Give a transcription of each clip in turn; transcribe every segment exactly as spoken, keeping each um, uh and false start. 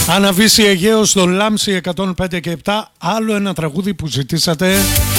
Αναβήσει Αιγαίος στο Λάμψη εκατόν πέντε και επτά. Άλλο ένα τραγούδι που ζητήσατε.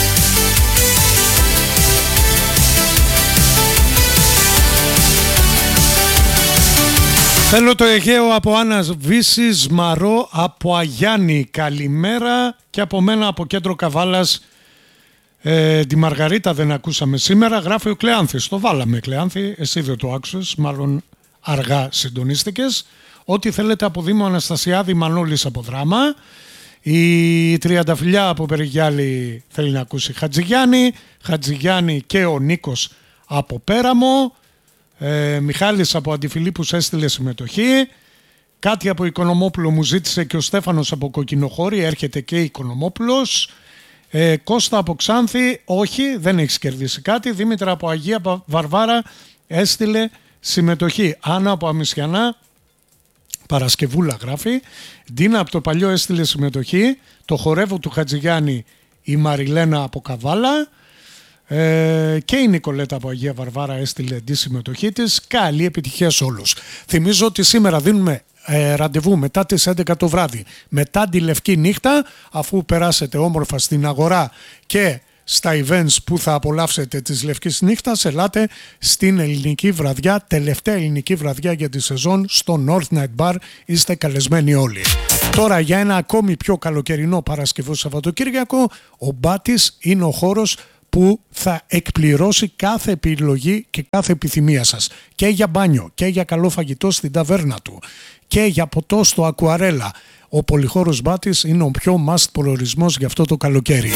Θέλω το Αιγαίο από Άννα Βύσης, Μαρό από Αγιάννη. Καλημέρα και από μένα από Κέντρο Καβάλας. Ε, τη Μαργαρίτα δεν ακούσαμε σήμερα. Γράφει ο Κλεάνθης. Το βάλαμε, Κλεάνθη. Εσύ δεν το άκουσες. Μάλλον αργά συντονίστηκες. Ό,τι θέλετε από Δήμο Αναστασιάδη, Μανώλης από Δράμα. Η Τριανταφυλιά από Περιγιάλη θέλει να ακούσει Χατζηγιάννη. Χατζηγιάννη και ο Νίκος από Πέραμο. Ε, Μιχάλης από Αντιφιλίππους έστειλε συμμετοχή. Κάτι από Οικονομόπουλο μου ζήτησε και ο Στέφανος από Κοκκινοχώρη. Έρχεται και Οικονομόπουλος. ε, Κώστα από Ξάνθη, όχι, δεν έχεις κερδίσει κάτι. Δήμητρα από Αγία Βαρβάρα έστειλε συμμετοχή. Άννα από Αμισιανά, Παρασκευούλα γράφει. Ντίνα από το Παλιό έστειλε συμμετοχή. Το χορεύω του Χατζηγιάννη η Μαριλένα από Καβάλα. Ε, και η Νικολέτα από Αγία Βαρβάρα έστειλε τη συμμετοχή της. Καλή επιτυχία σε όλους. Θυμίζω ότι σήμερα δίνουμε ε, ραντεβού μετά τις έντεκα το βράδυ, μετά τη Λευκή Νύχτα, αφού περάσετε όμορφα στην αγορά και στα events που θα απολαύσετε της Λευκής Νύχτας. Ελάτε στην ελληνική βραδιά, τελευταία ελληνική βραδιά για τη σεζόν στο North Night Bar. Είστε καλεσμένοι όλοι. Τώρα για ένα ακόμη πιο καλοκαιρινό Παρασκευό Σαββατοκύριακο, ο Μπάτης είναι ο χώρος που θα εκπληρώσει κάθε επιλογή και κάθε επιθυμία σας. Και για μπάνιο και για καλό φαγητό στην ταβέρνα του και για ποτό στο Ακουαρέλα. Ο πολυχώρος Μπάτης είναι ο πιο must προορισμός για αυτό το καλοκαίρι.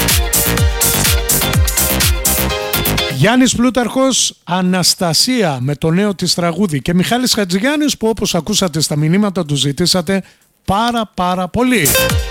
Γιάννης Πλούταρχος, Αναστασία με το νέο της τραγούδι και Μιχάλης Χατζηγιάννης που όπως ακούσατε στα μηνύματα του ζητήσατε πάρα πάρα πολύ.